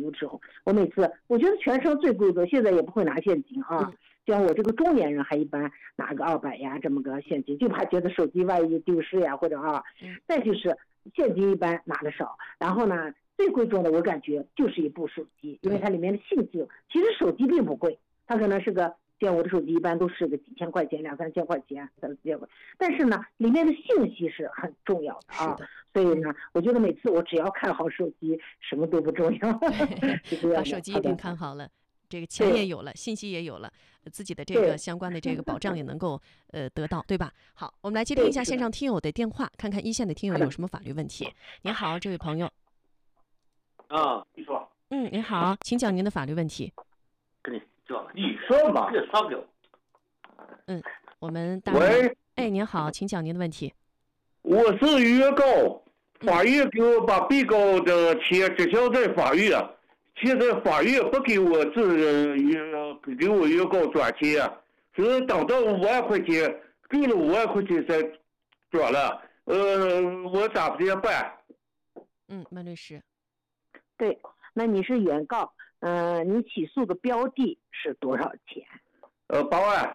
的时候，我每次我觉得全程最规则，现在也不会拿现金啊。像我这个中年人还一般拿个200呀，这么个现金，就怕觉得手机万一丢失呀或者啊。再就是现金一般拿的少，然后呢最贵重的我感觉就是一部手机，因为它里面的信息，其实手机并不贵，它可能是个像我的手机一般都是个几千块钱、2、3千块钱、3、4千块，但是呢里面的信息是很重要的啊。所以呢我觉得每次我只要看好手机，什么都不重要。 把手机一定看好了，这个钱也有了，信息也有了，自己的这个相关的这个保障也能够得到，对吧？好，我们来接听一下线上听友的电话，看看一线的听友有什么法律问题。您好，这位朋友。 你说。 您好，请讲您的法律问题。 跟你说，你说吧，别说不了。 我们喂， 您好，请讲您的问题。 我是原告，法院给我把被告的钱直销在法院，现在法院不给我给我原告转钱，所以等到5万块钱，够了5万块钱才转了，我咋不这样办？ 温律师。 对，那你是原告，你起诉的标的是多少钱 ？8万。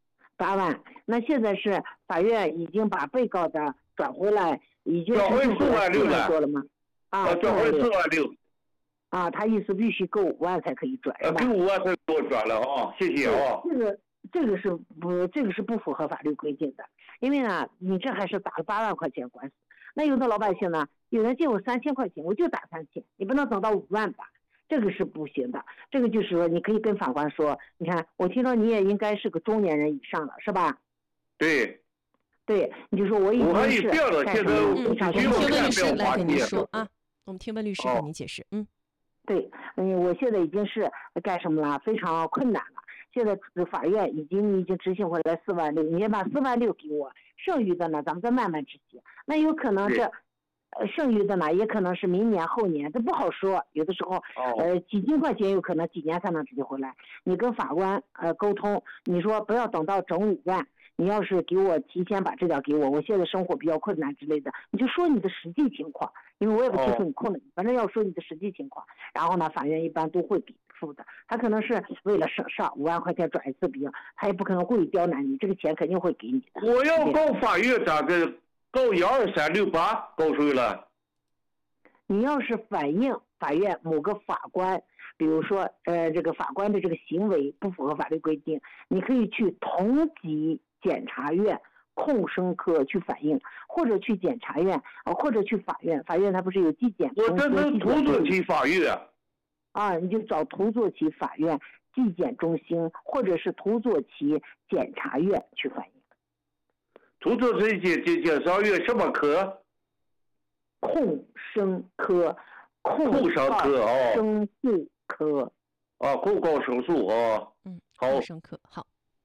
8万，那现在是法院已经把被告的转回来，已经转回4万6了， 多了吗？ 转回4万6。 他意思必须够5万才可以转，是吧？ 够5万才给我转了啊，谢谢啊。 这个是不符合法律规定的，因为呢，你这还是打了8万块钱官司。那有的老百姓呢，有人借我3000块钱，我就打3000，你不能等到5万吧？这个是不行的。这个就是说，你可以跟法官说，你看，我听说你也应该是个中年人以上了，是吧？ 对， 你就说我已经是。 我还有这样的，现在我们听温律师来给您说啊，我们听温律师给您解释。 对，我现在已经是干什么了？非常困难了。现在法院已经执行回来4万6，你先把4万6给我，剩余的呢，咱们再慢慢执行。那有可能是，剩余的呢，也可能是明年后年，这不好说。有的时候，几千块钱有可能几年才能执行回来。你跟法官沟通，你说不要等到整5万，你要是给我提前把这点给我，我现在生活比较困难之类的，你就说你的实际情况，因为我也不清楚你空的，反正要说你的实际情况。然后呢，法院一般都会给付的。他可能是为了省事，5万块钱转一次笔，他也不可能故意刁难你，这个钱肯定会给你的。 我要告法院咋个？告12368告谁了？ 你要是反映法院某个法官，比如说这个法官的这个行为不符合法律规定，你可以去同级检察院控生科去反映，或者去检察院，或者去法院。法院它不是有纪检？ 我这是图佐旗法院你就找图佐旗法院纪检中心，或者是图佐旗检察院去反映。 图佐旗检察院什么科？ 控生科。 控生科生诉科。 控告申诉好。 控生科好。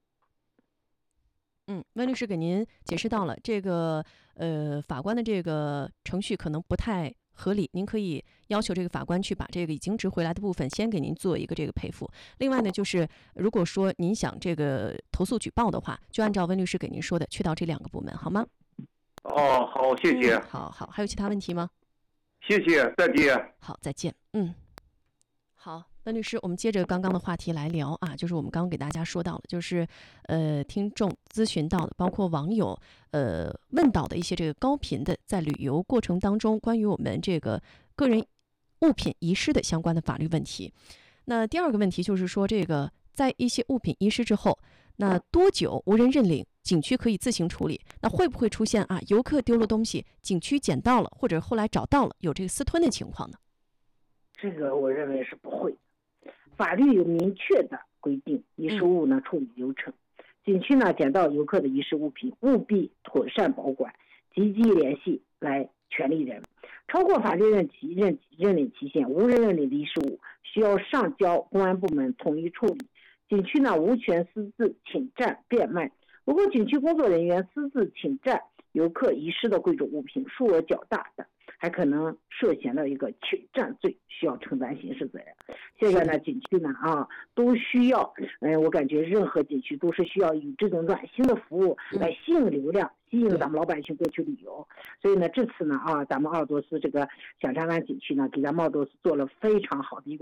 温律师给您解释到了这个法官的这个程序可能不太合理，您可以要求这个法官去把这个已经值回来的部分先给您做一个这个赔付。另外呢，就是如果说您想这个投诉举报的话，就按照温律师给您说的去到这2个部门，好吗？ 好，谢谢。 好，还有其他问题吗？ 谢谢，再见。 好，再见。好，温律师，我们接着刚刚的话题来聊啊，就是我们刚刚给大家说到了，就是听众咨询到的，包括网友问到的一些这个高频的在旅游过程当中关于我们这个个人物品遗失的相关的法律问题。那第2个问题就是说，这个在一些物品遗失之后，那多久无人认领，景区可以自行处理？那会不会出现游客丢了东西，景区捡到了，或者后来找到了，有这个私吞的情况呢？ 这个我认为是不会。法律有明确的规定遗失物呢处理流程。景区呢捡到游客的遗失物品，务必妥善保管，积极联系来权利人。超过法律认领期限无人认领的遗失物，需要上交公安部门统一处理。景区呢无权私自侵占变卖。如果景区工作人员私自侵占游客遗失的贵重物品，数额较大的，还可能涉嫌了一个侵占罪，需要承担刑事责任。现在呢，景区呢都需要，我感觉任何景区都是需要以这种暖心的服务来吸引流量，吸引咱们老百姓过去旅游。所以呢，这次呢咱们鄂尔多斯这个响山湾景区呢，给咱们鄂尔多斯做了非常好的一个